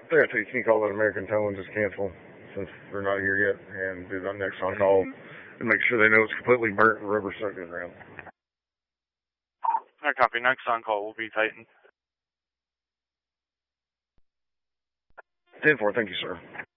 There, I think you can call that American Tow and just cancel since they're not here yet, and do the next on call and make sure they know it's completely burnt and rubber stuck to the ground. I copy. Next on call will be Titan. 10-4, thank you, sir.